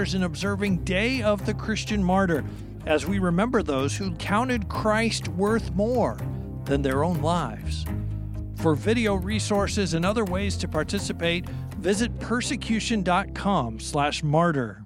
in observing Day of the Christian Martyr, as we remember those who counted Christ worth more than their own lives. For video resources and other ways to participate, visit persecution.com/martyr.